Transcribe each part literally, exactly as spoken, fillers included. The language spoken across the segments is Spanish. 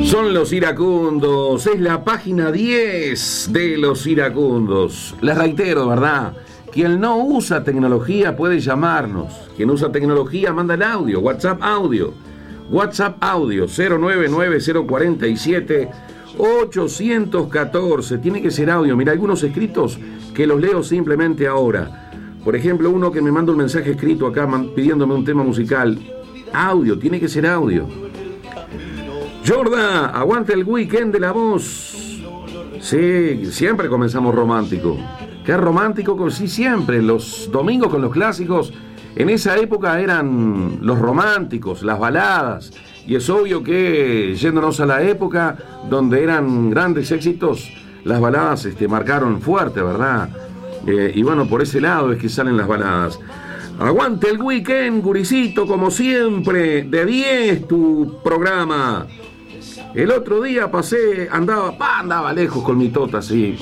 Son los iracundos, es la página diez de los iracundos. Les reitero, ¿verdad? Quien no usa tecnología puede llamarnos. Quien usa tecnología manda el audio, WhatsApp audio. WhatsApp audio cero nueve nueve cero cuatro siete ocho uno cuatro. Tiene que ser audio. Mira, algunos escritos que los leo simplemente ahora. Por ejemplo, uno que me manda un mensaje escrito acá pidiéndome un tema musical. Audio, tiene que ser audio. Jorda, aguanta el weekend de la voz. Sí, siempre comenzamos romántico. Qué romántico, sí, siempre. Los domingos con los clásicos, en esa época eran los románticos, las baladas. Y es obvio que, yéndonos a la época donde eran grandes éxitos, las baladas este, marcaron fuerte, ¿verdad? Eh, y bueno, por ese lado es que salen las baladas. Aguante el weekend, gurisito, como siempre. De diez tu programa. El otro día pasé, andaba, pa, andaba lejos con mi tota, sí.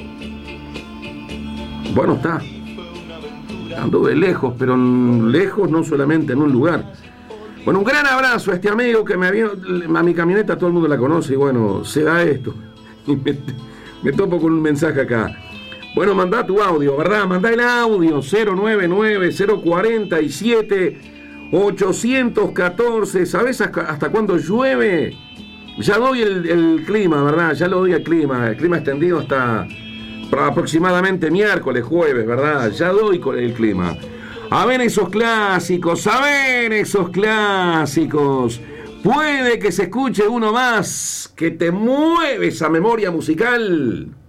Bueno, está. Anduve lejos, pero lejos no solamente en un lugar. Bueno, un gran abrazo a este amigo que me había... A mi camioneta todo el mundo la conoce y bueno, se da esto. Y me, me topo con un mensaje acá. Bueno, mandá tu audio, ¿verdad? Mandá el audio cero nueve nueve cero cuatro siete ocho uno cuatro. ¿Sabés hasta cuándo llueve? Ya doy el, el clima, ¿verdad? Ya lo doy el clima. El clima extendido hasta aproximadamente miércoles, jueves, ¿verdad? Ya doy el clima. A ver esos clásicos, a ver esos clásicos. Puede que se escuche uno más que te mueve esa memoria musical.